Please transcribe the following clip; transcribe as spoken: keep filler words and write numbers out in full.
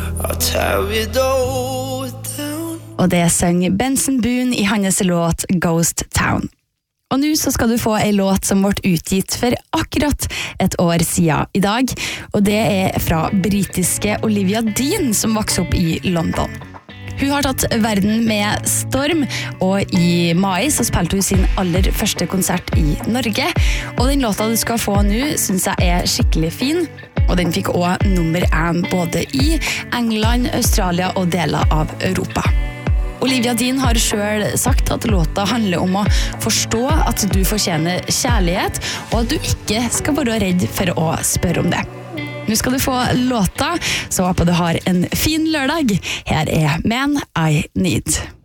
I'll tear it all down. Og det sang Benson Boone i hans låt Ghost Town. Og nå så skal du få en låt som ble utgitt for akkurat et år siden i dag, og det er fra britiske Olivia Dean som vokser opp i London. Hun har tatt verden med storm, og i mai så spilte hun sin aller første konsert i Norge, og den låta du skal få nå synes jeg er skikkelig fin, og den fikk også nummer én både i England, Australia og deler av Europa. Olivia Dean har selv sagt at låta handler om å forstå at du fortjener kjærlighet, og at du ikke skal være redd for å spørre om det. Nå skal du få låta, så håper du har en fin lørdag. Her er Man I Need.